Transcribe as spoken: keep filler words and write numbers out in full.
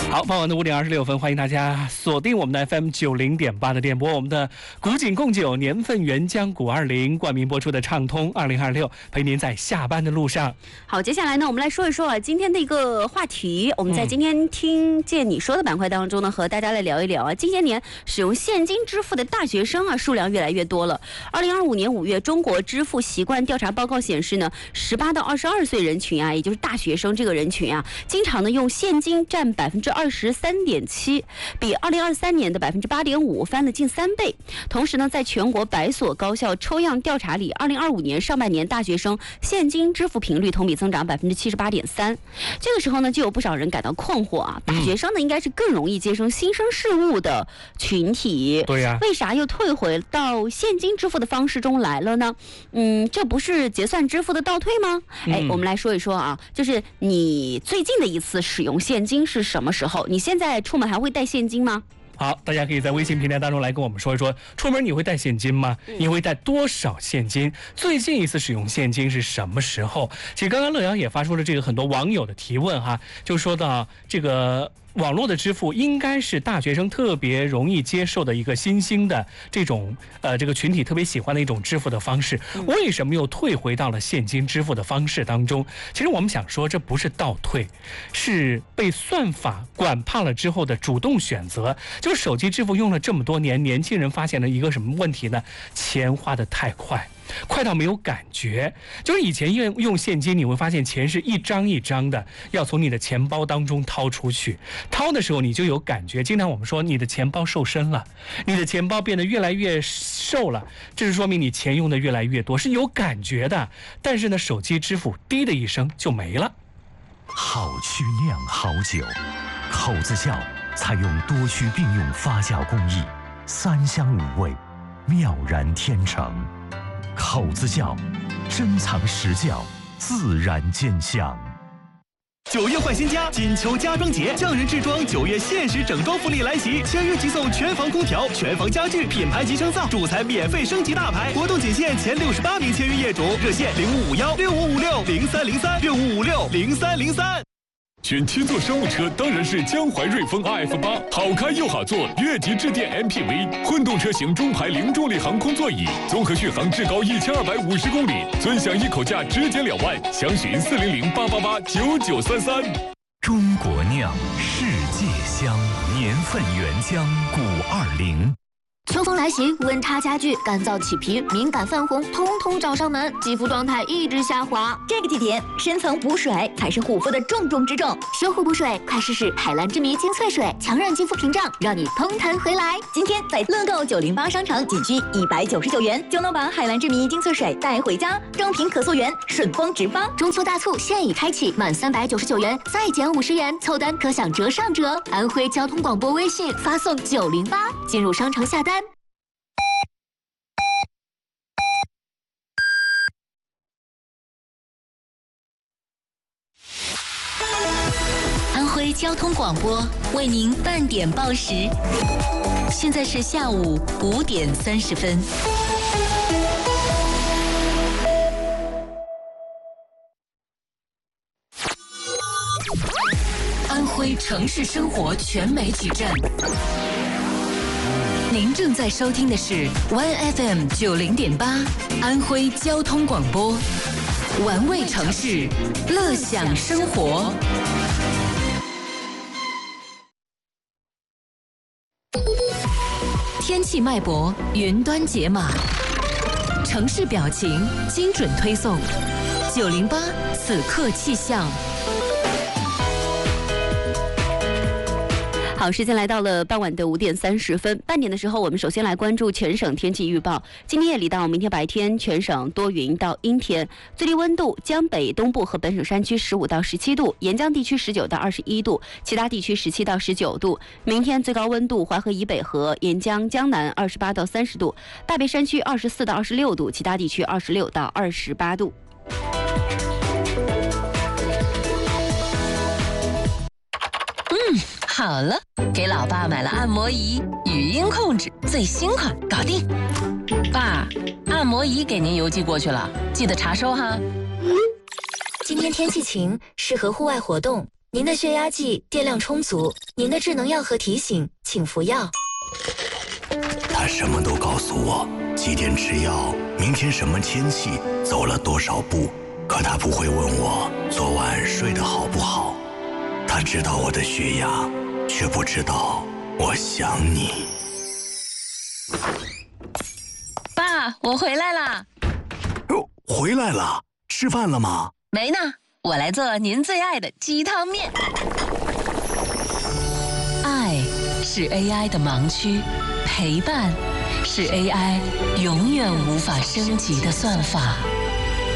好，傍晚的五点二十六分，欢迎大家锁定我们的 F M 九零点八的电波，我们的古井贡酒年份原浆古二零冠名播出的畅通二零二六，陪您在下班的路上。 好，接下来呢，我们来说一说啊，今天的一个话题，我们在今天听见你说的板块当中呢，和大家来聊一聊啊，近些年使用现金支付的大学生啊，数量越来越多了。二零二五年五月，中国支付习惯调查报告显示呢，十八到二十二岁人群啊，也就是大学生这个人群啊，经常呢用现金占百分之二十三点七，比二零二三年的百分之八点五翻了近三倍。同时呢，在全国百所高校抽样调查里，二零二五年上半年大学生现金支付频率同比增长百分之七十八点三。这个时候呢，就有不少人感到困惑啊，大学生呢应该是更容易接受新生事物的群体， 对呀、啊， 为啥又退回到现金支付的方式中来了呢？嗯，这不是结算支付的倒退吗？哎，我们来说一说啊，就是你最近的一次使用现金是什么时候？你现在出门还会带现金吗？ 好，大家可以在微信平台当中来跟我们说一说，出门你会带现金吗？你会带多少现金？最近一次使用现金是什么时候？其实刚刚乐阳也发出了这个很多网友的提问哈，就说到这个网络的支付应该是大学生特别容易接受的一个新兴的这种呃这个群体特别喜欢的一种支付的方式，为什么又退回到了现金支付的方式当中？其实我们想说，这不是倒退，是被算法管怕了之后的主动选择。就是手机支付用了这么多年，年轻人发现了一个什么问题呢？钱花得太快。快到没有感觉，就是以前用用现金，你会发现钱是一张一张的，要从你的钱包当中掏出去，掏的时候你就有感觉。经常我们说你的钱包瘦身了，你的钱包变得越来越瘦了，这是说明你钱用的越来越多，是有感觉的。但是呢，手机支付滴的一声就没了。 好曲酿好酒，口子窖采用多区并用发酵工艺，三香五味，妙然天成。口子窖，珍藏实窖，自然见香。 九月换新家，金秋家装节，匠人制装九月限时整装福利来袭，签约即送全房空调、全房家具、品牌集成灶，主材免费升级大牌，活动仅限前六十八名签约业主，热线零五五幺六五五六零三零三六五五六零三零三。 选七座商务车当然是江淮瑞风 R F 八，好开又好坐，越级致电 M P V， 混动车型中排零重力航空座椅，综合续航至高一千二百五十公里，尊享一口价直减两万，详询四零零八八八九九三三。 中国酿，世界香，年份原浆古二零。 秋风来袭，温差加剧，干燥起皮，敏感泛红，通通找上门，肌肤状态一直下滑。 这个季节，深层补水才是护肤的重中之重。 修护补水，快试试海蓝之谜精粹水，强韧肌肤屏障，让你通弹回来。 今天在乐购九零八商城，仅需一百九十九元就能把海蓝之谜精粹水带回家，正品可溯源，顺丰直发。 中秋大促现已开启，满三百九十九元再减五十元，凑单可享折上折。安徽交通广播微信发送九零八，进入商城下单。 安徽交通广播为您半点报时，现在是下午五点三十分。安徽城市生活全媒体站，您正在收听的是 Y F M 九零点八，安徽交通广播，玩味城市，乐享生活。天气脉搏，云端解码，城市表情，精准推送。九零八此刻气象。 好，时间来到了傍晚的五点三十分，半点的时候，我们首先来关注全省天气预报。今天夜里到明天白天，全省多云到阴天，最低温度江北、东部和本省山区十五到十七度，沿江地区十九到二十一度，其他地区十七到十九度。明天最高温度，淮河以北和沿江、江南二十八到三十度，大别山区二十四到二十六度，其他地区二十六到二十八度。 嗯，好了，给老爸买了按摩仪，语音控制，最新款，搞定。爸，按摩仪给您邮寄过去了，记得查收哈。 今天天气晴，适合户外活动， 您的血压计电量充足，您的智能药盒提醒，请服药。 他什么都告诉我，几点吃药，明天什么天气，走了多少步。可他不会问我昨晚睡得好不好。他知道我的血压，却不知道我想你。 爸，我回来啦。 哦，回来了，吃饭了吗？ 没呢，我来做您最爱的鸡汤面。爱是 A I 的盲区，陪伴是 A I 永远无法升级的算法。